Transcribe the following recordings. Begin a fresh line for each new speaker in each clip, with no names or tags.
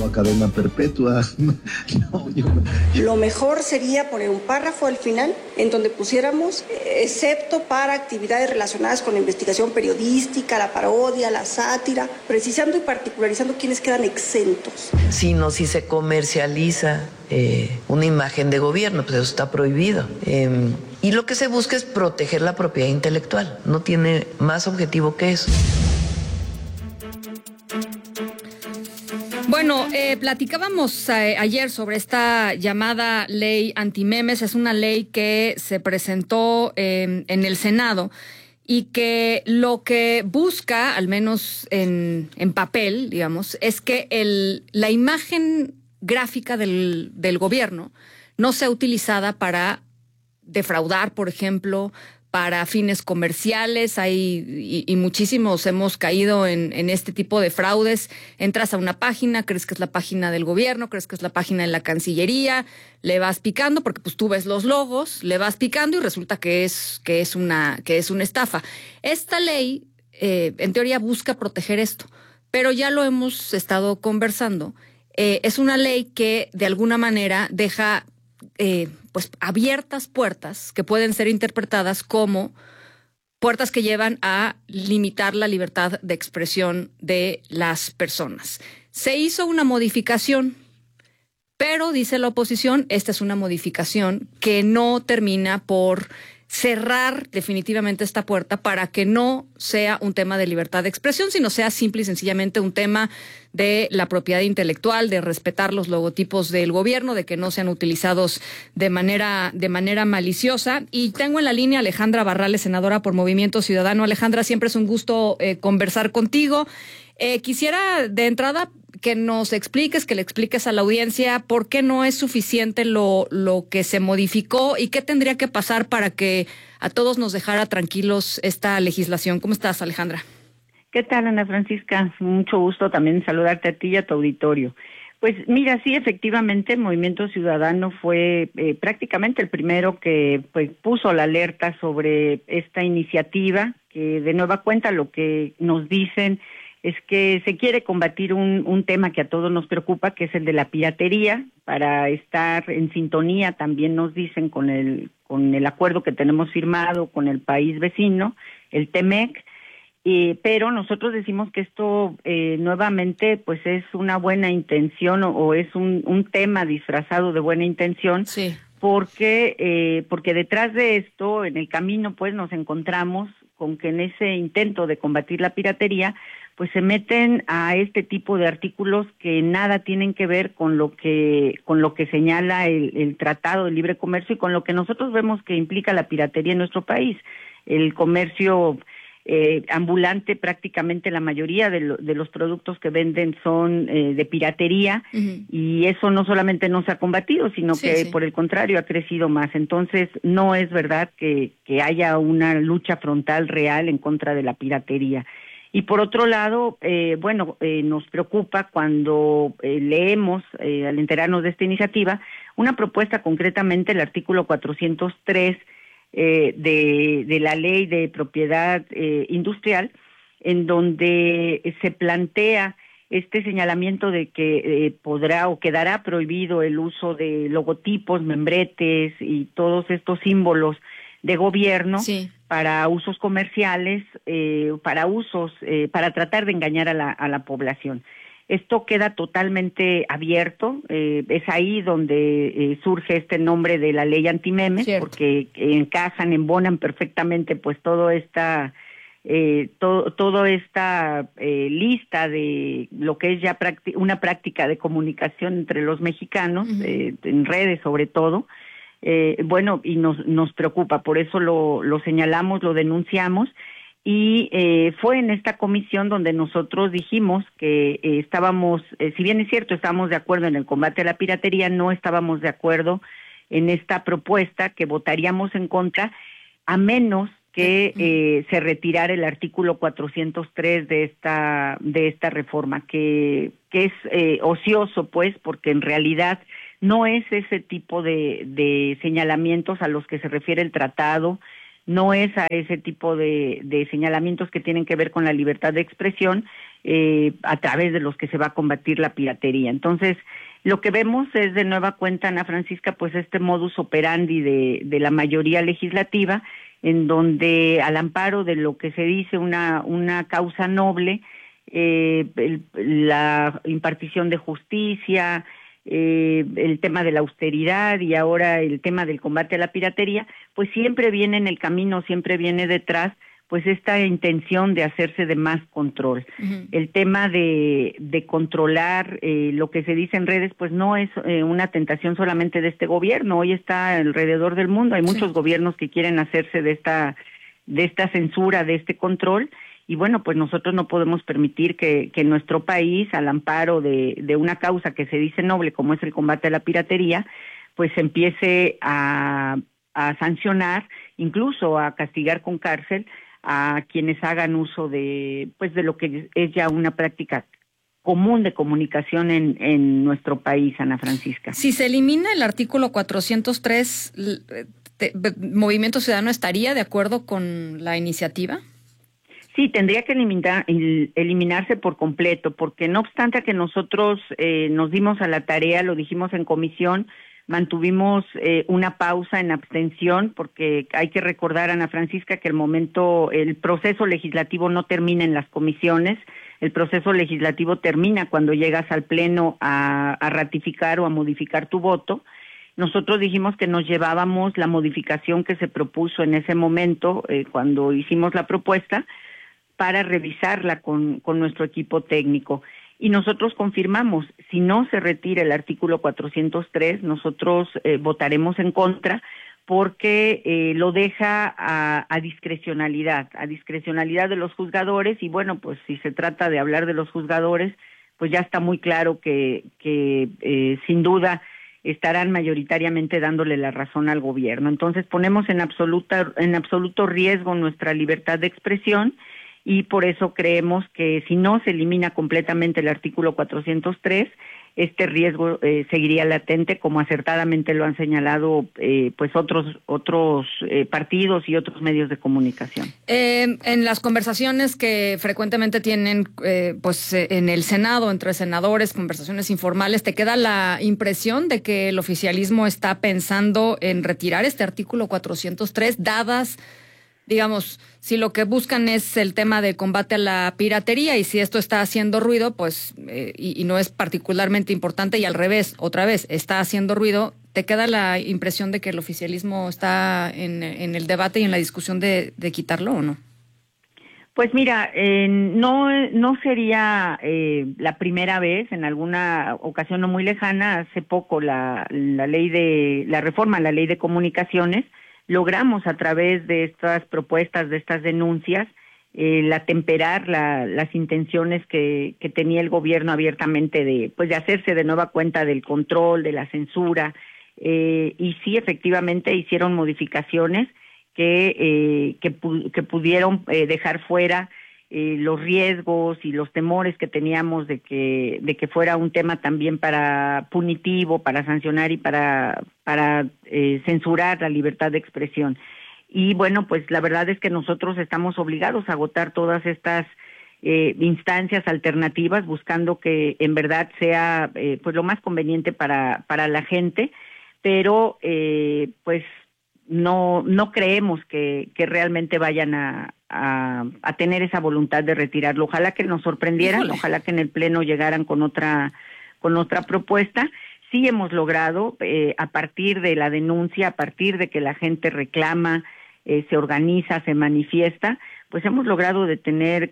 a cadena perpetua.
Lo mejor sería poner un párrafo al final en donde pusiéramos, excepto para actividades relacionadas con la investigación periodística, la parodia, la sátira, precisando y particularizando quiénes quedan exentos.
Sino si se comercializa una imagen de gobierno, pues eso está prohibido. Y lo que se busca es proteger la propiedad intelectual. No tiene más objetivo que eso.
Bueno, platicábamos ayer sobre esta llamada ley antimemes. Es una ley que se presentó en el Senado y que lo que busca, al menos en papel, digamos, es que la imagen gráfica del gobierno no sea utilizada para defraudar, por ejemplo, para fines comerciales. Y muchísimos hemos caído en este tipo de fraudes. Entras a una página, crees que es la página del gobierno, crees que es la página de la Cancillería, le vas picando porque pues tú ves los logos, le vas picando y resulta que es una estafa. Esta ley, en teoría, busca proteger esto, pero ya lo hemos estado conversando. Es una ley que de alguna manera deja pues abiertas puertas que pueden ser interpretadas como puertas que llevan a limitar la libertad de expresión de las personas. Se hizo una modificación, pero dice la oposición, esta es una modificación que no termina por cerrar definitivamente esta puerta para que no sea un tema de libertad de expresión, sino sea simple y sencillamente un tema de la propiedad intelectual, de respetar los logotipos del gobierno, de que no sean utilizados de manera maliciosa. Y tengo en la línea a Alejandra Barrales, senadora por Movimiento Ciudadano. Alejandra, siempre es un gusto conversar contigo. Quisiera de entrada que nos expliques, que le expliques a la audiencia por qué no es suficiente lo que se modificó y qué tendría que pasar para que a todos nos dejara tranquilos esta legislación. ¿Cómo estás, Alejandra?
¿Qué tal, Ana Francisca? Mucho gusto también saludarte a ti y a tu auditorio. Pues mira, sí, efectivamente, Movimiento Ciudadano fue prácticamente el primero que pues puso la alerta sobre esta iniciativa, que de nueva cuenta lo que nos dicen es que se quiere combatir un tema que a todos nos preocupa, que es el de la piratería, para estar en sintonía, también nos dicen, con el acuerdo que tenemos firmado con el país vecino, el TEMEC, pero nosotros decimos que esto nuevamente pues es una buena intención o es un tema disfrazado de buena intención,
sí.
Porque detrás de esto, en el camino, pues nos encontramos con que en ese intento de combatir la piratería, pues se meten a este tipo de artículos que nada tienen que ver con lo que señala el Tratado de Libre Comercio y con lo que nosotros vemos que implica la piratería en nuestro país. El comercio ambulante, prácticamente la mayoría de los productos que venden son de piratería, uh-huh. Y eso no solamente no se ha combatido, sino que por el contrario ha crecido más. Entonces no es verdad que haya una lucha frontal real en contra de la piratería. Y por otro lado, nos preocupa cuando leemos, al enterarnos de esta iniciativa, una propuesta, concretamente el artículo 403 de la Ley de Propiedad Industrial, en donde se plantea este señalamiento de que podrá o quedará prohibido el uso de logotipos, membretes y todos estos símbolos de gobierno, sí, para usos comerciales, para tratar de engañar a la población. Esto queda totalmente abierto, es ahí donde surge este nombre de la ley antimemes, cierto, porque embonan perfectamente pues toda esta lista de lo que es ya una práctica de comunicación entre los mexicanos, uh-huh, en redes sobre todo. Y nos preocupa, por eso lo señalamos, lo denunciamos, y fue en esta comisión donde nosotros dijimos que estábamos, si bien es cierto, estábamos de acuerdo en el combate a la piratería, no estábamos de acuerdo en esta propuesta, que votaríamos en contra, a menos que se retirara el artículo 403 de esta reforma, que es ocioso, pues, porque en realidad no es ese tipo de señalamientos a los que se refiere el tratado, no es a ese tipo de señalamientos que tienen que ver con la libertad de expresión, a través de los que se va a combatir la piratería. Entonces, lo que vemos es de nueva cuenta, Ana Francisca, pues este modus operandi de la mayoría legislativa, en donde al amparo de lo que se dice una causa noble, la impartición de justicia, el tema de la austeridad y ahora el tema del combate a la piratería, pues siempre viene en el camino, siempre viene detrás, pues esta intención de hacerse de más control. Uh-huh. El tema de controlar lo que se dice en redes, pues no es una tentación solamente de este gobierno, hoy está alrededor del mundo, hay muchos gobiernos que quieren hacerse de esta censura, de este control, y bueno, pues nosotros no podemos permitir que nuestro país, al amparo de una causa que se dice noble, como es el combate a la piratería, pues empiece a sancionar, incluso a castigar con cárcel a quienes hagan uso de lo que es ya una práctica común de comunicación en nuestro país, Ana Francisca.
Si se elimina el artículo 403, ¿Movimiento Ciudadano estaría de acuerdo con la iniciativa?
Sí, tendría que eliminarse por completo, porque no obstante a que nosotros nos dimos a la tarea, lo dijimos en comisión, mantuvimos una pausa en abstención, porque hay que recordar, Ana Francisca, que el proceso legislativo no termina en las comisiones, el proceso legislativo termina cuando llegas al Pleno a ratificar o a modificar tu voto. Nosotros dijimos que nos llevábamos la modificación que se propuso en ese momento, cuando hicimos la propuesta, para revisarla con nuestro equipo técnico. Y nosotros confirmamos, si no se retira el artículo 403, nosotros votaremos en contra, porque lo deja a discrecionalidad de los juzgadores, y bueno, pues si se trata de hablar de los juzgadores, pues ya está muy claro que sin duda estarán mayoritariamente dándole la razón al gobierno. Entonces ponemos en absoluto riesgo nuestra libertad de expresión, y por eso creemos que si no se elimina completamente el artículo 403, este riesgo seguiría latente, como acertadamente lo han señalado pues otros partidos y otros medios de comunicación.
En las conversaciones que frecuentemente tienen en el Senado, entre senadores, conversaciones informales, ¿te queda la impresión de que el oficialismo está pensando en retirar este artículo 403, dadas, digamos, si lo que buscan es el tema de combate a la piratería, y si esto está haciendo ruido, pues, y no es particularmente importante, y al revés, otra vez, está haciendo ruido, ¿te queda la impresión de que el oficialismo está en el debate y en la discusión de quitarlo o no?
Pues mira, no sería la primera vez, en alguna ocasión no muy lejana, hace poco la reforma a la ley de comunicaciones, logramos a través de estas propuestas, de estas denuncias, atemperar las intenciones que tenía el gobierno abiertamente de hacerse de nueva cuenta del control, de la censura, y sí, efectivamente hicieron modificaciones que pudieron dejar fuera los riesgos y los temores que teníamos de que fuera un tema también para punitivo, para sancionar y para censurar la libertad de expresión. Y bueno, pues la verdad es que nosotros estamos obligados a agotar todas estas instancias alternativas, buscando que en verdad sea lo más conveniente para la gente, pero pues no creemos que realmente vayan a tener esa voluntad de retirarlo. Ojalá que nos sorprendieran, ojalá que en el Pleno llegaran con otra propuesta. Sí hemos logrado, a partir de la denuncia, a partir de que la gente reclama, se organiza, se manifiesta, pues hemos logrado detener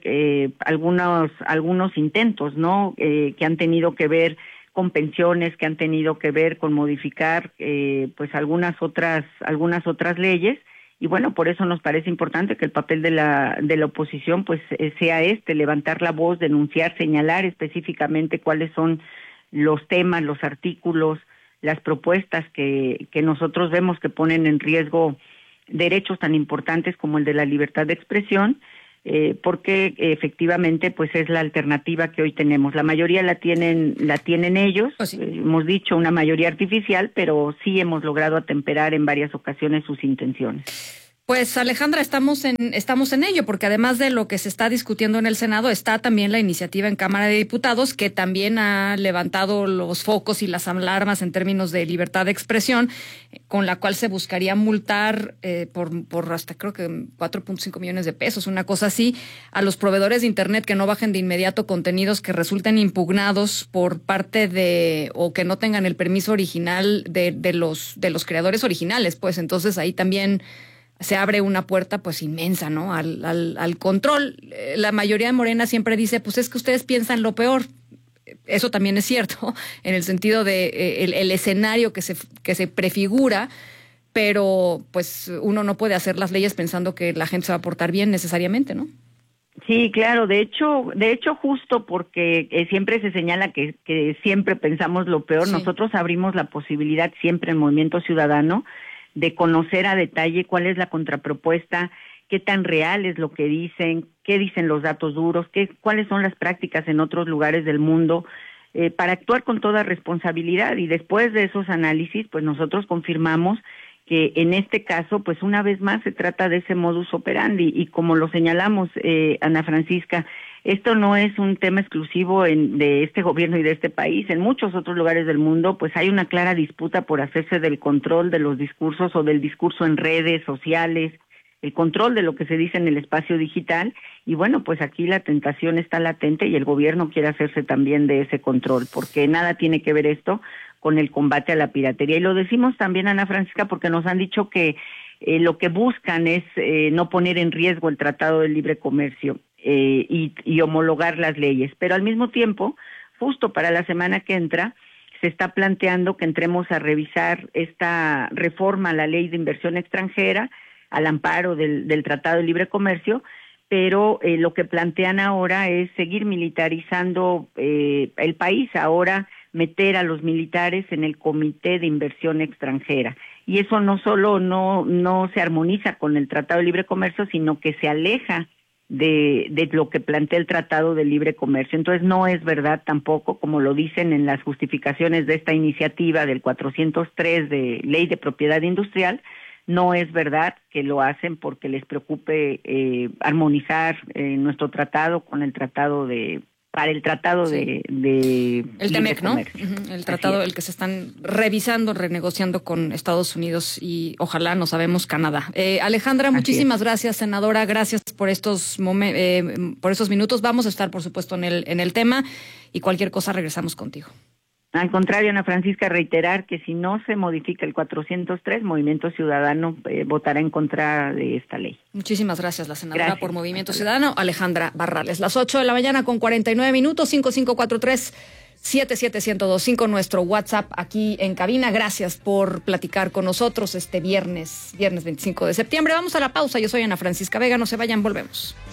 algunos intentos, ¿no? Que han tenido que ver con pensiones, que han tenido que ver con modificar algunas otras leyes. Y bueno, por eso nos parece importante que el papel de la oposición pues sea levantar la voz, denunciar, señalar específicamente cuáles son los temas, los artículos, las propuestas que nosotros vemos que ponen en riesgo derechos tan importantes como el de la libertad de expresión, porque efectivamente pues es la alternativa que hoy tenemos. La mayoría la tienen ellos, pues sí. Hemos dicho una mayoría artificial, pero sí hemos logrado atemperar en varias ocasiones sus intenciones.
Pues Alejandra, estamos en ello, porque además de lo que se está discutiendo en el Senado, está también la iniciativa en Cámara de Diputados, que también ha levantado los focos y las alarmas en términos de libertad de expresión, con la cual se buscaría multar por hasta creo que 4.5 millones de pesos, una cosa así, a los proveedores de Internet que no bajen de inmediato contenidos que resulten impugnados por parte de, o que no tengan el permiso original de los creadores originales. Pues entonces ahí también se abre una puerta pues inmensa, ¿no? Al control. La mayoría de Morena siempre dice, pues es que ustedes piensan lo peor. Eso también es cierto, en el sentido de el escenario que se prefigura, pero pues uno no puede hacer las leyes pensando que la gente se va a portar bien necesariamente, ¿no?
Sí, claro, de hecho justo porque siempre se señala que siempre pensamos lo peor, sí. Nosotros abrimos la posibilidad siempre en Movimiento Ciudadano de conocer a detalle cuál es la contrapropuesta, qué tan real es lo que dicen, qué dicen los datos duros, cuáles son las prácticas en otros lugares del mundo, para actuar con toda responsabilidad. Y después de esos análisis, pues nosotros confirmamos que en este caso, pues una vez más se trata de ese modus operandi, y como lo señalamos, Ana Francisca, esto no es un tema exclusivo de este gobierno y de este país. En muchos otros lugares del mundo, pues hay una clara disputa por hacerse del control de los discursos o del discurso en redes sociales, el control de lo que se dice en el espacio digital, y bueno, pues aquí la tentación está latente y el gobierno quiere hacerse también de ese control, porque nada tiene que ver esto con el combate a la piratería. Y lo decimos también, Ana Francisca, porque nos han dicho que lo que buscan es no poner en riesgo el Tratado de Libre Comercio y homologar las leyes. Pero al mismo tiempo, justo para la semana que entra, se está planteando que entremos a revisar esta reforma a la Ley de Inversión Extranjera, al amparo del Tratado de Libre Comercio, pero lo que plantean ahora es seguir militarizando el país, ahora meter a los militares en el Comité de Inversión Extranjera. Y eso no solo no se armoniza con el Tratado de Libre Comercio, sino que se aleja de lo que plantea el Tratado de Libre Comercio. Entonces no es verdad tampoco, como lo dicen en las justificaciones de esta iniciativa del 403 de Ley de Propiedad Industrial, no es verdad que lo hacen porque les preocupe armonizar nuestro tratado con el tratado para el tratado
sí.
de
el TEMEC, ¿no? El tratado, el que se están revisando, renegociando con Estados Unidos y ojalá no sabemos Canadá. Alejandra, muchísimas gracias, senadora, gracias por estos minutos. Vamos a estar, por supuesto, en el tema y cualquier cosa regresamos contigo.
Al contrario, Ana Francisca, reiterar que si no se modifica el 403, Movimiento Ciudadano votará en contra de esta ley.
Muchísimas gracias, la senadora por Movimiento Ciudadano, Alejandra Barrales. Las 8:00 con 49 minutos, 5543-77125, nuestro WhatsApp aquí en cabina. Gracias por platicar con nosotros este viernes 25 de septiembre. Vamos a la pausa. Yo soy Ana Francisca Vega, no se vayan, volvemos.